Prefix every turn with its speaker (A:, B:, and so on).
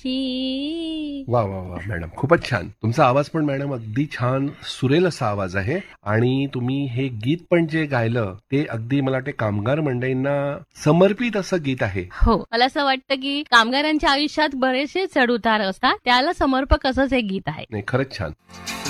A: दिवशी.
B: वा वा वा मॅडम, खूपच छान. तुमचा आवाज पण मॅडम अगदी छान सुरेल असा आवाज आहे. आणि तुम्ही हे गीत पण जे गायलं ते अगदी मला वाटते कामगार मंडळींना समर्पित असं गीत आहे.
A: हो, मला असं वाटतं की कामगारांच्या आयुष्यात बरेचसे चढ उतार असतात, त्याला समर्पक असंच हे गीत आहे.
B: नाही, खरंच छान.